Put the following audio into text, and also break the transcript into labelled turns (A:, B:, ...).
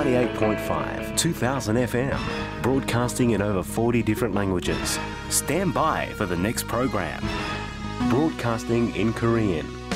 A: 98.5, 2000 FM, broadcasting in over 40 different languages. Stand by for the next program. Broadcasting in Korean.